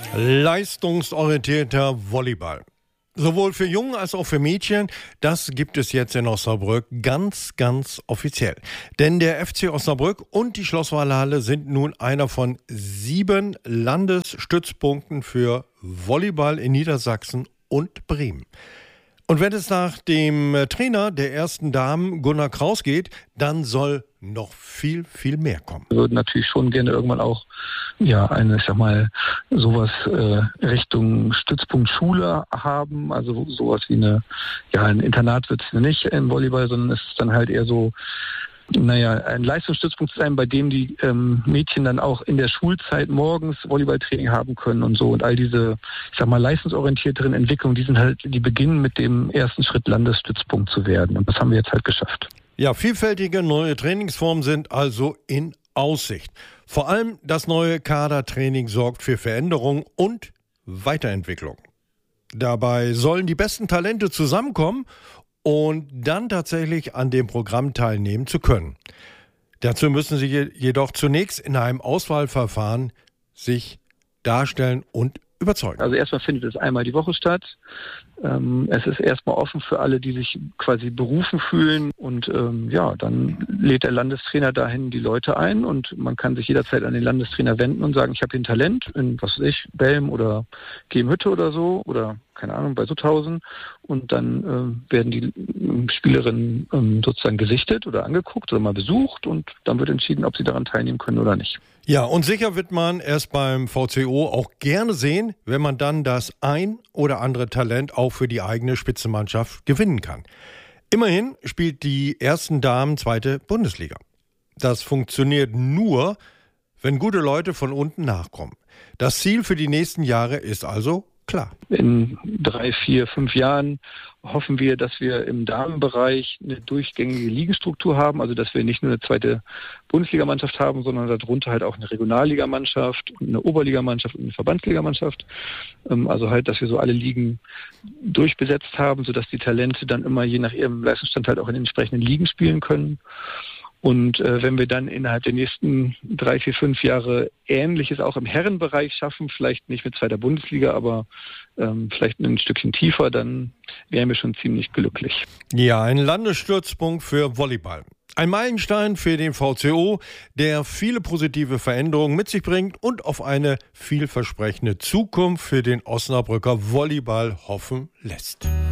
Leistungsorientierter Volleyball. Sowohl für Jungen als auch für Mädchen, das gibt es jetzt in Osnabrück ganz, ganz offiziell. Denn der FC Osnabrück und die Schlosswalhalle sind nun einer von 7 Landesstützpunkten für Volleyball in Niedersachsen und Bremen. Und wenn es nach dem Trainer der ersten Damen, Gunnar Kraus, geht, dann soll noch viel, viel mehr kommen. Wir würden natürlich schon gerne irgendwann auch sowas Richtung Stützpunkt Schule haben. Also sowas wie ein Internat wird es nicht im Volleyball, sondern es ist dann halt eher so, ein Leistungsstützpunkt sein, bei dem die Mädchen dann auch in der Schulzeit morgens Volleyballtraining haben können und so. Und all diese, leistungsorientierteren Entwicklungen, die beginnen mit dem ersten Schritt, Landesstützpunkt zu werden. Und das haben wir jetzt halt geschafft. Ja, vielfältige neue Trainingsformen sind also in Aussicht. Vor allem das neue Kadertraining sorgt für Veränderung und Weiterentwicklung. Dabei sollen die besten Talente zusammenkommen und dann tatsächlich an dem Programm teilnehmen zu können. Dazu müssen sie jedoch zunächst in einem Auswahlverfahren sich darstellen und überzeugen. Also erstmal findet es einmal die Woche statt. Es ist erstmal offen für alle, die sich quasi berufen fühlen. Und dann lädt der Landestrainer dahin die Leute ein und man kann sich jederzeit an den Landestrainer wenden und sagen, ich habe hier ein Talent in, Belm oder Geemhütte oder so oder keine Ahnung, bei Sutthausen. Und dann werden die Spielerinnen sozusagen gesichtet oder angeguckt oder mal besucht und dann wird entschieden, ob sie daran teilnehmen können oder nicht. Ja, und sicher wird man es beim VCO auch gerne sehen, wenn man dann das ein oder andere Talent auch für die eigene Spitzenmannschaft gewinnen kann. Immerhin spielt die ersten Damen 2. Bundesliga. Das funktioniert nur, wenn gute Leute von unten nachkommen. Das Ziel für die nächsten Jahre ist also klar. In 3, 4, 5 Jahren hoffen wir, dass wir im Damenbereich eine durchgängige Ligenstruktur haben, also dass wir nicht nur eine 2. Bundesligamannschaft haben, sondern darunter halt auch eine Regionalligamannschaft, eine Oberligamannschaft und eine Verbandsligamannschaft. Also halt, dass wir so alle Ligen durchbesetzt haben, sodass die Talente dann immer je nach ihrem Leistungsstand halt auch in den entsprechenden Ligen spielen können. Und wenn wir dann innerhalb der nächsten 3, 4, 5 Jahre Ähnliches auch im Herrenbereich schaffen, vielleicht nicht mit 2. Bundesliga, aber vielleicht ein Stückchen tiefer, dann wären wir schon ziemlich glücklich. Ja, ein Landesstützpunkt für Volleyball. Ein Meilenstein für den VCO, der viele positive Veränderungen mit sich bringt und auf eine vielversprechende Zukunft für den Osnabrücker Volleyball hoffen lässt.